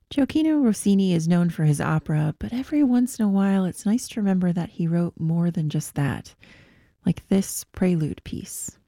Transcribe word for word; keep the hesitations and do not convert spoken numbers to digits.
Gioachino Rossini is known for his opera, but every once in a while it's nice to remember that he wrote more than just that, like this prelude piece.